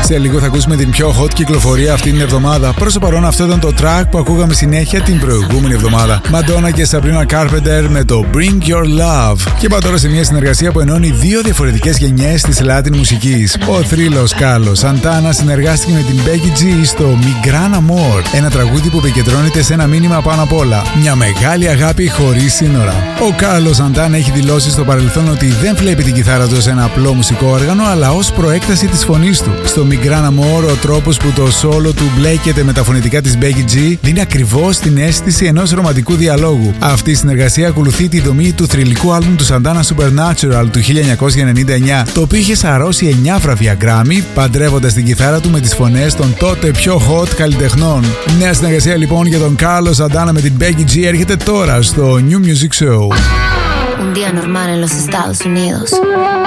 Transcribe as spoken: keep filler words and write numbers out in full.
Σε λίγο θα ακούσουμε την πιο hot κυκλοφορία αυτή την εβδομάδα. Προς το παρόν, αυτό ήταν το track που ακούγαμε συνέχεια την προηγούμενη εβδομάδα. Madonna και Sabrina Carpenter με το Bring Your Love. Και πάω τώρα σε μια συνεργασία που ενώνει δύο διαφορετικές γενιές της Latin μουσικής. Ο θρύλος Carlos Santana συνεργάστηκε με την Becky G στο Mi Gran Amor, ένα τραγούδι που επικεντρώνεται σε ένα μήνυμα πάνω απ' όλα. Μια μεγάλη αγάπη χωρίς σύνορα. Ο Carlos Santana έχει δηλώσει στο παρελθόν ότι δεν βλέπει την κιθάρα του ως ένα απλό μουσικό όργανο, αλλά ως προέκταση της φωνής του. Στο Mi Gran Amor, ο τρόπος που το σόλο του μπλέκεται με τα φωνητικά της Becky G δίνει ακριβώς την αίσθηση ενός ρομαντικού διαλόγου. Αυτή η συνεργασία ακολουθεί τη δομή του θρυλικού άλμπουμ του Santana Supernatural του χίλια εννιακόσια ενενήντα εννιά, το οποίο είχε σαρώσει εννιά βραβεία Grammy, παντρεύοντας την κιθάρα του με τις φωνές των τότε πιο hot καλλιτεχνών. Νέα συνεργασία λοιπόν για τον Carlos Santana με την Becky G έρχεται τώρα στο New Music Show. Un día normal en los Estados Unidos.